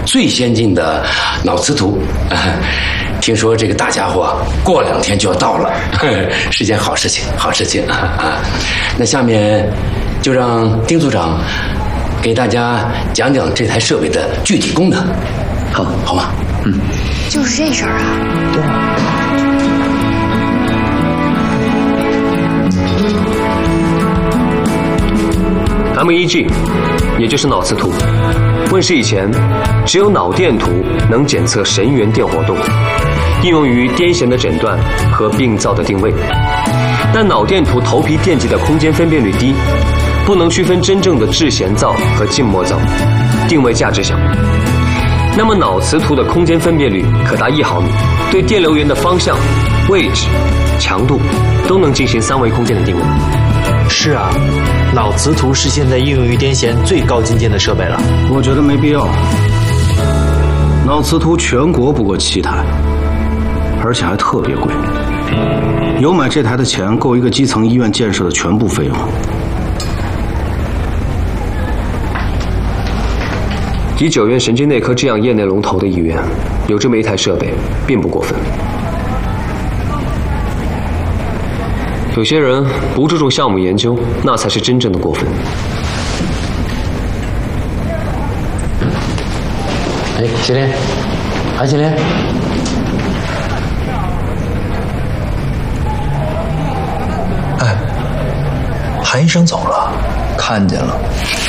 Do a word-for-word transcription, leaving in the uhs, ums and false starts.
最先进的脑磁图。听说这个大家伙过两天就要到了，是件好事情，好事情啊！那下面就让丁组长给大家讲讲这台设备的具体功能，好，好吗？嗯， 就是这事儿啊。对。 M E G， 也就是脑磁图，问世以前，只有脑电图能检测神元电活动，应用于癫痫的诊断和病灶的定位。但脑电图头皮电极的空间分辨率低，不能区分真正的质弦灶和静默灶，定位价值小。那么脑磁图的空间分辨率可达一毫米，对电流源的方向、位置、强度都能进行三维空间的定位。 是啊，脑磁图是现在应用于癫痫最高精尖的设备了。 我觉得没必要。脑磁图全国不过七台，而且还特别贵，有买这台的钱够一个基层医院建设的全部费用。 以九院神经内科这样业内龙头的医院，有这么一台设备，并不过分。有些人不注重项目研究，那才是真正的过分。 哎，麒麟，韩麒麟， 哎，韩医生走了，看见了。